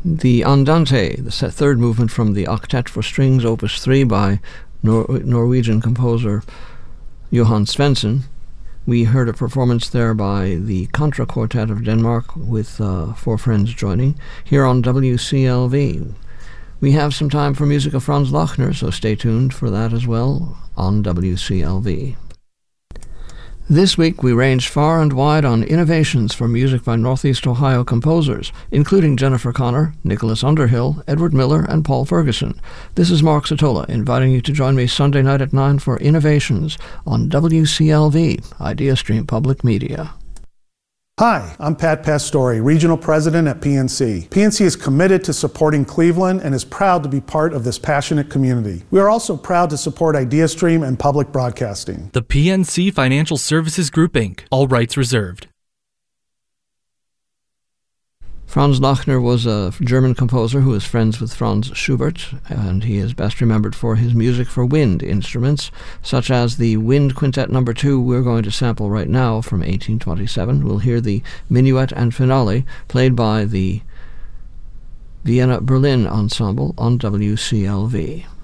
The Andante, the third movement from the Octet for Strings, Opus 3 by Norwegian composer Johan Svensson. We heard a performance there by the Contra Quartet of Denmark with 4 friends joining, here on WCLV. We have some time for music of Franz Lachner, so stay tuned for that as well on WCLV. This week we ranged far and wide on innovations for music by Northeast Ohio composers, including Jennifer Connor, Nicholas Underhill, Edward Miller, and Paul Ferguson. This is Mark Sotola, inviting you to join me Sunday night at 9 for Innovations on WCLV, IdeaStream Public Media. Hi, I'm Pat Pastore, Regional President at PNC. PNC is committed to supporting Cleveland and is proud to be part of this passionate community. We are also proud to support IdeaStream and public broadcasting. The PNC Financial Services Group, Inc., all rights reserved. Franz Lachner was a German composer who is friends with Franz Schubert, and he is best remembered for his music for wind instruments, such as the Wind Quintet No. 2 we're going to sample right now from 1827. We'll hear the Minuet and Finale, played by the Vienna Berlin Ensemble on WCLV.